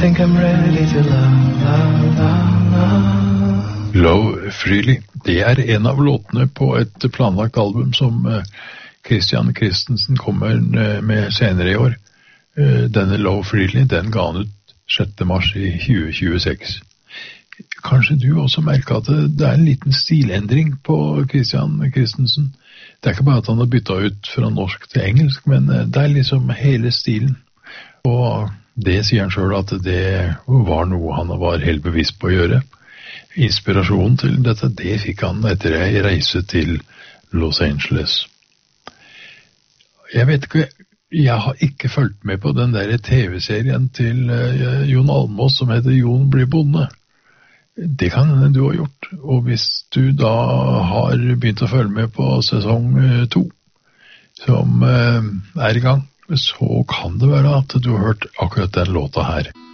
think I'm ready to love. Love Freely, det en av låtene på et planlagt album som Christian Christensen kommer med senere i år. Denne Love Freely, den ga han ut 6. mars i 2026. Kanskje du også merker at det en liten stilendring på Christian Christensen. Det ikke bare at han har byttet ut fra norsk til engelsk, men det liksom hele stilen. Og det sier han selv at det var noe han var helt bevisst på å gjøre. Inspirasjonen til dette, det fikk han etter en reise til Los Angeles. Jeg vet ikke, jeg har ikke fulgt med på den der TV-serien til Jon Almaas som heter Jon blir bonde. Det kan hende du har gjort, og hvis du da har begynt å følge med på sesong 2, som i gang, så kan det være at du har hørt akkurat den låta her.